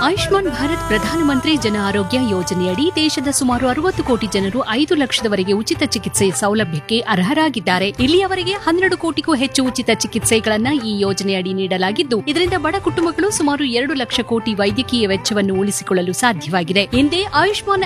ಆಯುಷ್ಮಾನ್ ಭಾರತ್ ಪ್ರಧಾನಮಂತ್ರಿ ಜನ ಆರೋಗ್ಯ ಯೋಜನೆಯಡಿ ದೇಶದ ಸುಮಾರು 60 ಕೋಟಿ ಜನರು 5 ಲಕ್ಷದವರೆಗೆ ಉಚಿತ ಚಿಕಿತ್ಸೆ ಸೌಲಭ್ಯಕ್ಕೆ ಅರ್ಹರಾಗಿದ್ದಾರೆ. ಇಲ್ಲಿಯವರೆಗೆ 12 ಕೋಟಿಗೂ ಹೆಚ್ಚು ಉಚಿತ ಚಿಕಿತ್ಸೆಗಳನ್ನ ಈ ಯೋಜನೆಯಡಿ ನೀಡಲಾಗಿದ್ದು, ಇದರಿಂದ ಬಡ ಕುಟುಂಬಗಳು ಸುಮಾರು 2 ಲಕ್ಷ ಕೋಟಿ ವೈದ್ಯಕೀಯ ವೆಚ್ಚವನ್ನು ಉಳಿಸಿಕೊಳ್ಳಲು ಸಾಧ್ಯವಾಗಿದೆ. ಹಿಂದೆ ಆಯುಷ್ಮಾನ್